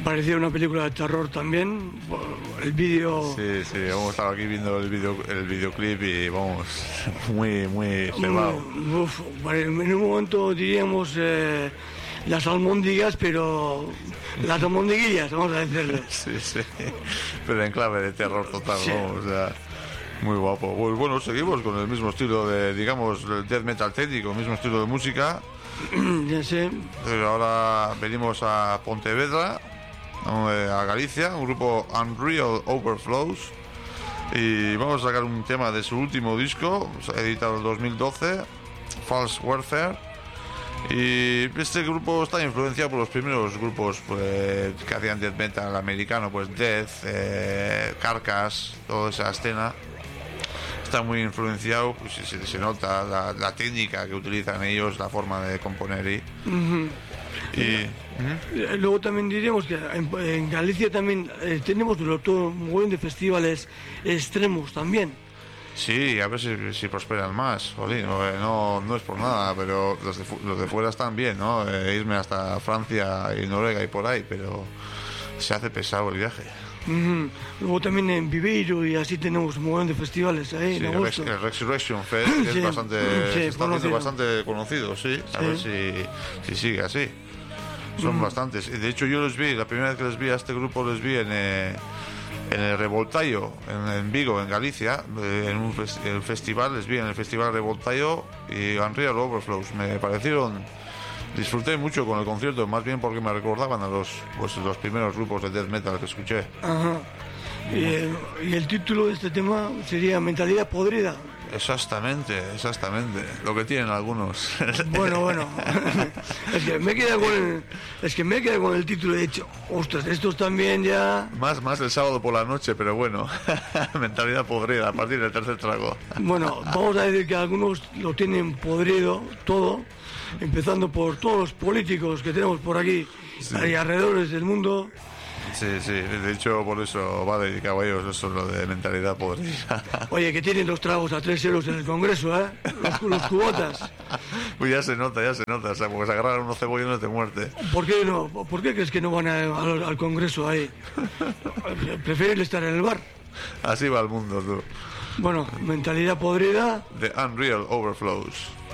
Parecía una película de terror también. El vídeo... Sí, hemos estado aquí viendo el videoclip y vamos, muy cebado. En un momento diríamos las almóndigas, pero las almondiguillas, vamos a decirlo. Sí, pero en clave de terror total, Sí. vamos, o sea, muy guapo. Pues bueno, seguimos con el mismo estilo de, digamos, el death metal técnico, el mismo estilo de música. Ya sé. Pero ahora venimos a Pontevedra, a Galicia, un grupo Unreal Overflows, y vamos a sacar un tema de su último disco, editado en 2012, False Warfare. Y este grupo está influenciado por los primeros grupos pues, que hacían death metal americano, pues Death, Carcass, toda esa escena. Está muy influenciado, pues se nota la técnica que utilizan ellos, la forma de componer Luego también diríamos que en Galicia también tenemos todo un buen de festivales extremos también. Sí, a ver si prosperan más. Jolín, no es por nada, pero los de fuera están bien, ¿no? Irme hasta Francia y Noruega y por ahí, pero se hace pesado el viaje. Luego también en Viveiro y así tenemos un montón de festivales ahí Sí, en agosto. el Resurrection Fest es Sí, bastante, sí, se está haciendo conocido. bastante conocido, sí. A ver si sigue así. Son bastantes. De hecho, yo los vi, la primera vez que les vi a este grupo, les vi en el Revoltayo, en Vigo, en Galicia, en el festival, les vi en el festival Revoltayo y Unreal Overflows. Me parecieron, disfruté mucho con el concierto, más bien porque me recordaban a los primeros grupos de death metal que escuché. Ajá. Y el título de este tema sería Mentalidad Podrida. Exactamente, lo que tienen algunos. Bueno. es que me queda con el título, de hecho, ostras, estos también ya... Más el sábado por la noche, pero bueno, mentalidad podrida a partir del tercer trago. Bueno, vamos a decir que algunos lo tienen podrido todo, empezando por todos los políticos que tenemos por aquí y alrededor del mundo. Sí, de hecho por eso va dedicado a ellos eso, lo de mentalidad podrida. Oye, que tienen los tragos a 3 euros en el Congreso, ¿eh? Los cubotas. Pues ya se nota, o sea, porque se agarran unos cebollones de muerte. ¿Por qué no? ¿Por qué crees que no van al Congreso ahí? Prefieren estar en el bar. Así va el mundo, tú. Bueno, mentalidad podrida. The Unreal Overflows.